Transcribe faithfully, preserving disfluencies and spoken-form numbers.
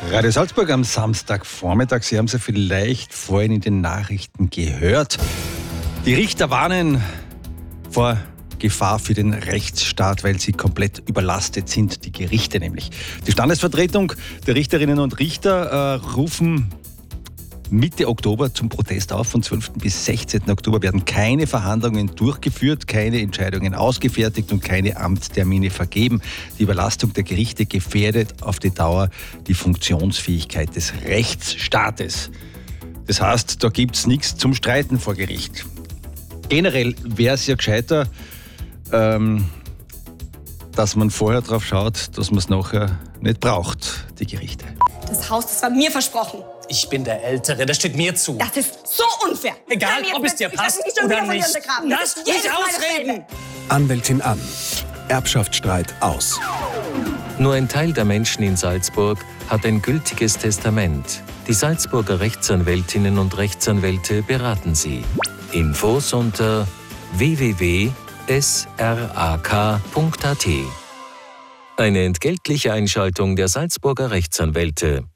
Radio Salzburg am Samstagvormittag. Sie haben es ja vielleicht vorhin in den Nachrichten gehört. Die Richter warnen vor Gefahr für den Rechtsstaat, weil sie komplett überlastet sind, die Gerichte nämlich. Die Standesvertretung der Richterinnen und Richter äh, rufen Mitte Oktober zum Protest auf. Von zwölften bis sechzehnten Oktober werden keine Verhandlungen durchgeführt, keine Entscheidungen ausgefertigt und keine Amtstermine vergeben. Die Überlastung der Gerichte gefährdet auf die Dauer die Funktionsfähigkeit des Rechtsstaates. Das heißt, da gibt es nichts zum Streiten vor Gericht. Generell wäre es ja gescheiter, ähm, dass man vorher darauf schaut, dass man es nachher nicht braucht, die Gerichte. Das Haus, das war mir versprochen. Ich bin der Ältere, das steht mir zu. Das ist so unfair. Egal, ob es dir passt oder nicht. Lass mich ausreden. Anwältin an. Erbschaftsstreit aus. Nur ein Teil der Menschen in Salzburg hat ein gültiges Testament. Die Salzburger Rechtsanwältinnen und Rechtsanwälte beraten Sie. Infos unter w w w punkt s r a k punkt a t. Eine entgeltliche Einschaltung der Salzburger Rechtsanwälte.